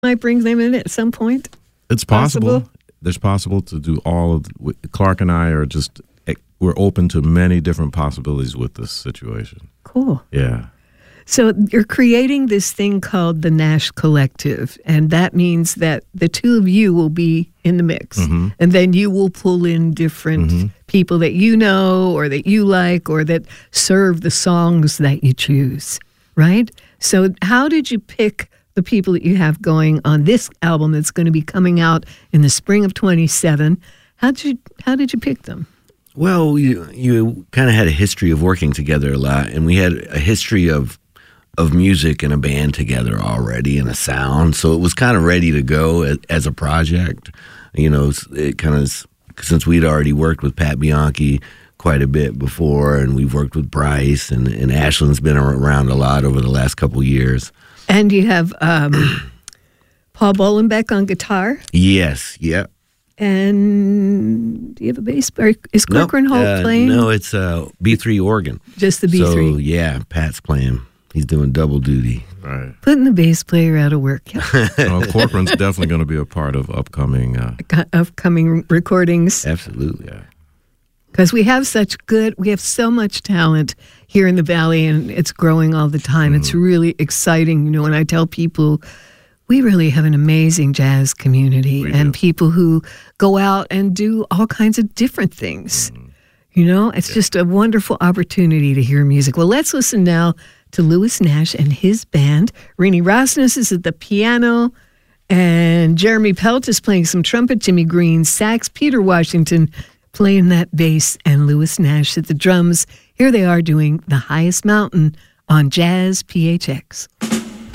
might bring them in at some point? It's possible. There's possible to do all of. Clark and I are just we're open to many different possibilities with this situation. Cool. Yeah. So you're creating this thing called the Nash Collective, and that means that the two of you will be in the mix, and then you will pull in different people that you know or that you like or that serve the songs that you choose, right? So how did you pick the people that you have going on this album that's going to be coming out in the spring of 27? How did you pick them? Well, you kind of had a history of working together a lot, and we had a history of music and a band together already and a sound, so it was kind of ready to go as a project. You know, it kind of, since we'd already worked with Pat Bianchi quite a bit before, and we've worked with Bryce, and Ashlyn's been around a lot over the last couple years. And you have Paul Bolenbeck on guitar? Yes, yeah. And do you have a bass? Is Corcoran Holt playing? No, it's B3 organ. Just the B3? So, yeah, Pat's playing. He's doing double duty. Right. Putting the bass player out of work. Corcoran's definitely going to be a part of upcoming recordings. Absolutely. Yeah. Because we have so much talent here in the Valley, and it's growing all the time. It's really exciting. You know, when I tell people, we really have an amazing jazz community and people who go out and do all kinds of different things. You know, it's just a wonderful opportunity to hear music. Well, let's listen now to Louis Nash and his band. Renee Rasmus is at the piano, and Jeremy Pelt is playing some trumpet, Jimmy Green sax, Peter Washington playing that bass, and Louis Nash at the drums. Here they are doing The Highest Mountain on Jazz PHX.